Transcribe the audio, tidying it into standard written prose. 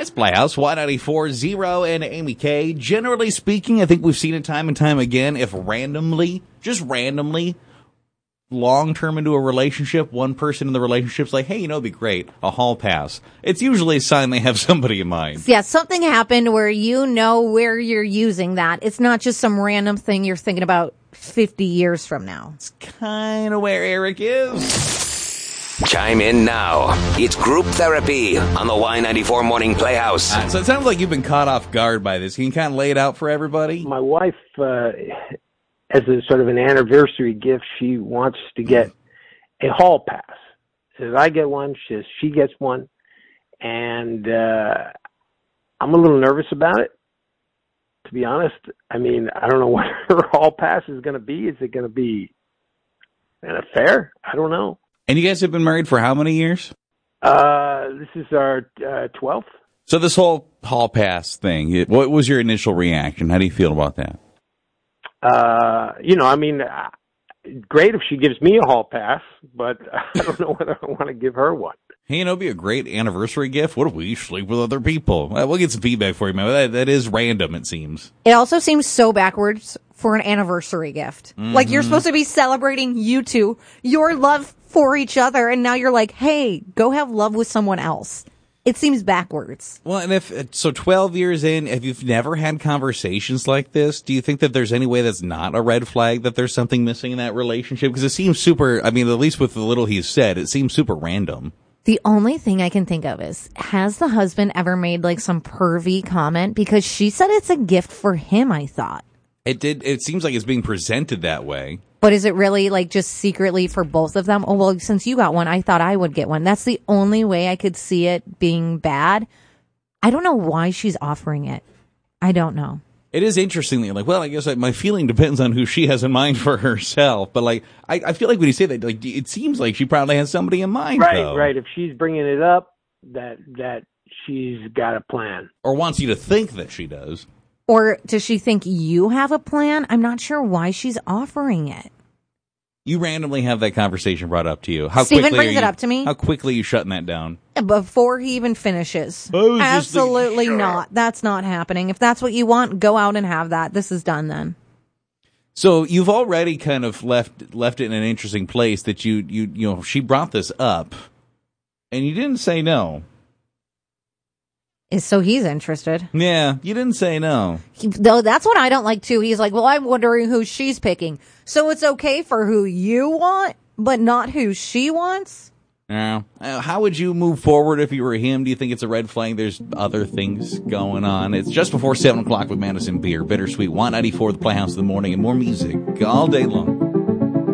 It's Playhouse 194.0 and Amy K. Generally speaking, I think we've seen it time and time again. If randomly, long-term into a relationship, one person in the relationship's like, hey, it'd be great, a hall pass. It's usually a sign they have somebody in mind. Yeah, something happened where you know where you're using that. It's not just some random thing you're thinking about 50 years from now. It's kind of where Eric is. Chime in now. It's Group Therapy on the Y94 Morning Playhouse. So it sounds like you've been caught off guard by this. Can you kind of lay it out for everybody? My wife, as a sort of an anniversary gift, she wants to get a hall pass. Says I get one, says she gets one, and I'm a little nervous about it, to be honest. I mean, I don't know what her hall pass is going to be. Is it going to be an affair? I don't know. And you guys have been married for how many years? This is our 12th. So this whole hall pass thing, what was your initial reaction? How do you feel about that? Great if she gives me a hall pass, but I don't know whether I want to give her one. Hey, it'd be a great anniversary gift. What if we sleep with other people? We'll get some feedback for you, man. That is random, it seems. It also seems so backwards for an anniversary gift. Mm-hmm. Like, you're supposed to be celebrating you two, your love for each other, and now you're like, hey, go have love with someone else. It seems backwards. Well, and 12 years in, if you've never had conversations like this, do you think that there's any way that's not a red flag, that there's something missing in that relationship? Because it seems super, at least with the little he's said, it seems super random. The only thing I can think of is, has the husband ever made like some pervy comment? Because she said it's a gift for him, I thought. It seems like it's being presented that way. But is it really like just secretly for both of them? Oh, well, since you got one, I thought I would get one. That's the only way I could see it being bad. I don't know why she's offering it. I don't know. It is interesting. Like, well, I guess my feeling depends on who she has in mind for herself. But like, I feel like when you say that, like, it seems like she probably has somebody in mind. Right. If she's bringing it up, that she's got a plan, or wants you to think that she does. Or does she think you have a plan? I'm not sure why she's offering it. You randomly have that conversation brought up to you. Steven brings it up to me. How quickly are you shutting that down? Before he even finishes. Absolutely not. That's not happening. If that's what you want, go out and have that. This is done then. So you've already kind of left it in an interesting place that she brought this up and you didn't say no. So he's interested. Yeah, you didn't say no. Though that's what I don't like too. He's like, well, I'm wondering who she's picking. So it's okay for who you want, but not who she wants? Yeah. How would you move forward if you were him? Do you think it's a red flag? There's other things going on. It's just before 7 o'clock with Madison Beer. Bittersweet 194, the Playhouse in the morning, and more music all day long.